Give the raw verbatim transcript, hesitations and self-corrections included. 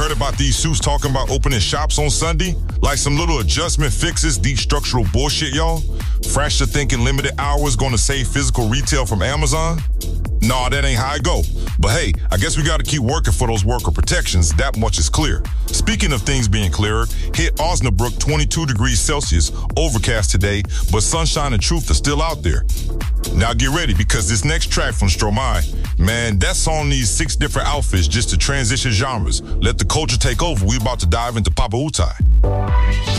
heard about these suits talking about opening shops on Sunday? Like some little adjustment fixes, deep structural bullshit, y'all? Fracture thinking limited hours gonna save physical retail from Amazon? Nah, that ain't how it go. But hey, I guess we gotta keep working for those worker protections. That much is clear. Speaking of things being clearer, hit Osnabrück twenty-two degrees Celsius, overcast today, but sunshine and truth are still out there. Now get ready, because this next track from Stromae, man, that song needs six different outfits just to transition genres. Let the culture take over. We about to dive into Papa Utai.